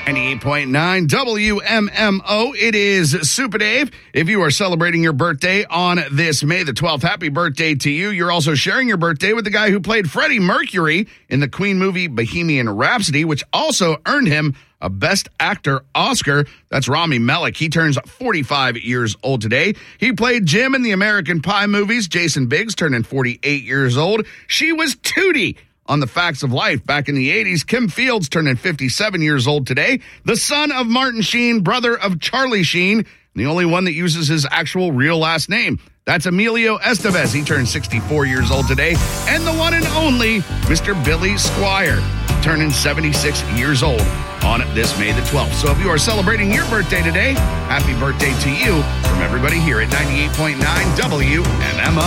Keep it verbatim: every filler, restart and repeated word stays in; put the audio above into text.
ninety-eight point nine W M M O. It is Super Dave. If you are celebrating your birthday on this May the twelfth, happy birthday to you. You're also sharing your birthday with the guy who played Freddie Mercury in the Queen movie Bohemian Rhapsody, which also earned him a Best Actor Oscar. That's Rami Malek. He turns forty-five years old today. He played Jim in the American Pie movies. Jason Biggs turning forty-eight years old. She was Tootie on The Facts of Life back in the eighties. Kim Fields turning fifty-seven years old today. The son of Martin Sheen, brother of Charlie Sheen, the only one that uses his actual real last name. That's Emilio Estevez. He turned sixty-four years old today. And the one and only Mister Billy Squire, turning seventy-six years old on this May the twelfth. So if you are celebrating your birthday today, happy birthday to you from everybody here at ninety-eight point nine W M M O.